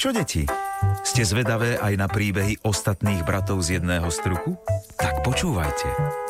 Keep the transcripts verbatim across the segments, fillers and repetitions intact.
čo, deti? Ste zvedavé aj na príbehy ostatných bratov z jedného struku? Tak počúvajte.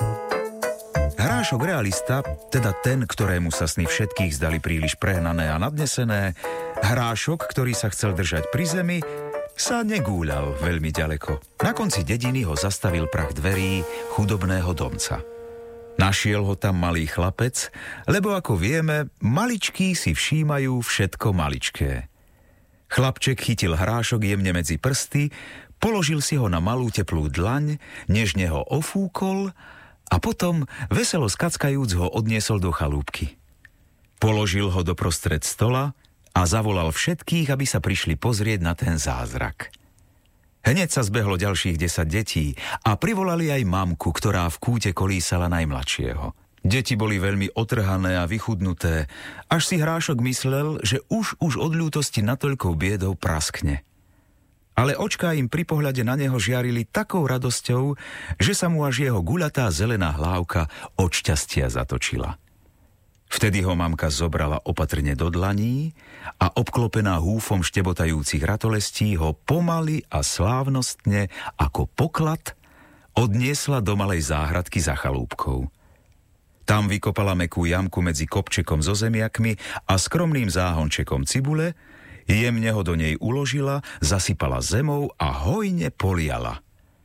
Hrášok realista, teda ten, ktorému sa sny všetkých zdali príliš prehnané a nadnesené, hrášok, ktorý sa chcel držať pri zemi, sa negúľal veľmi ďaleko. Na konci dediny ho zastavil prach dverí chudobného domca. Našiel ho tam malý chlapec, lebo ako vieme, maličkí si všímajú všetko maličké. Chlapček chytil hrášok jemne medzi prsty, položil si ho na malú teplú dlaň, nežne ho ofúkol a potom, veselo skackajúc, ho odniesol do chalúbky. Položil ho doprostred stola a zavolal všetkých, aby sa prišli pozrieť na ten zázrak. Hneď sa zbehlo ďalších desať detí a privolali aj mamku, ktorá v kúte kolísala najmladšieho. Deti boli veľmi otrhané a vychudnuté, až si hrášok myslel, že už už od ľútosti natoľkou biedou praskne. Ale očká im pri pohľade na neho žiarili takou radosťou, že sa mu až jeho guľatá zelená hlávka od šťastia zatočila. Vtedy ho mamka zobrala opatrne do dlaní a obklopená húfom štebotajúcich ratolestí ho pomaly a slávnostne ako poklad odniesla do malej záhradky za chalúbkou. Tam vykopala mäkkú jamku medzi kopčekom so zemiakmi a skromným záhončekom cibule, jemne ho do nej uložila, zasypala zemou a hojne poliala.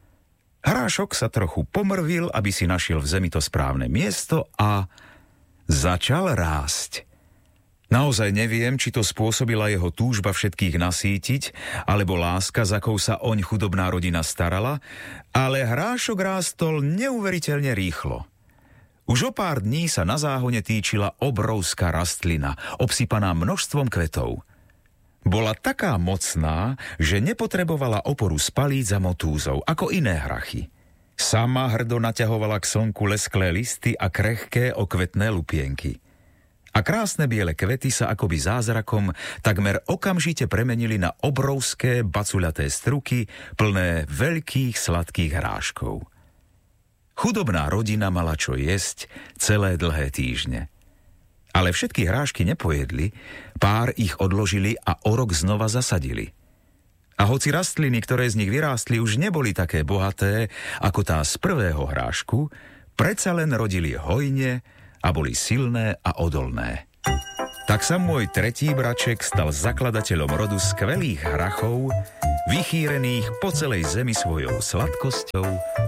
Hrášok sa trochu pomrvil, aby si našiel v zemi to správne miesto a začal rásť. Naozaj neviem, či to spôsobila jeho túžba všetkých nasýtiť, alebo láska, za akou sa oň chudobná rodina starala, ale hrášok rástol neuveriteľne rýchlo. Už o pár dní sa na záhone týčila obrovská rastlina, obsypaná množstvom kvetov. Bola taká mocná, že nepotrebovala oporu z palíc a motúzov, ako iné hrachy. Sama hrdo naťahovala k slnku lesklé listy a krehké okvetné lupienky. A krásne biele kvety sa akoby zázrakom takmer okamžite premenili na obrovské bacuľaté struky, plné veľkých sladkých hráškov. Chudobná rodina mala čo jesť celé dlhé týždne. Ale všetky hrášky nepojedli, pár ich odložili a o rok znova zasadili. A hoci rastliny, ktoré z nich vyrástli, už neboli také bohaté ako tá z prvého hrášku, predsa len rodili hojne a boli silné a odolné. Tak sa môj tretí braček stal zakladateľom rodu skvelých hrachov, vychýrených po celej zemi svojou sladkosťou